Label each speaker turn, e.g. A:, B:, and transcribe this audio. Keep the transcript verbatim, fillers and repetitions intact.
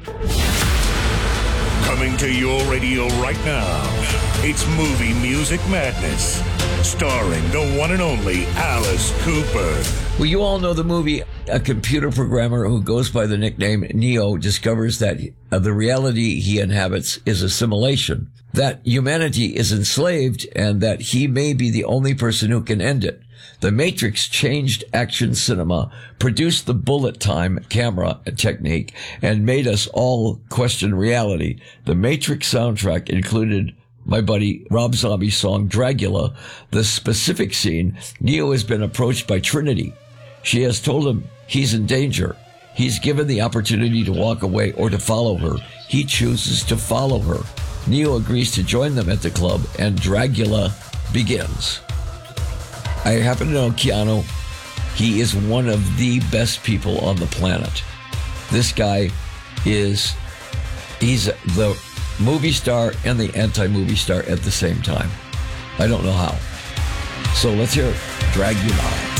A: Coming to your radio right now, it's Movie Music Madness, starring the one and only Alice Cooper.
B: Well, you all know the movie. A computer programmer who goes by the nickname Neo discovers that uh, the reality he inhabits is a simulation, that humanity is enslaved, and that he may be the only person who can end it. The Matrix changed action cinema, produced the bullet time camera technique, and made us all question reality. The Matrix soundtrack included my buddy Rob Zombie's song Dragula. The specific scene, Neo has been approached by Trinity. She has told him he's in danger. He's given the opportunity to walk away or to follow her. He chooses to follow her. Neo agrees to join them at the club, and Dragula begins. I happen to know Keanu. He is one of the best people on the planet. This guy is, he's the movie star and the anti-movie star at the same time. I don't know how. So let's hear Dragula.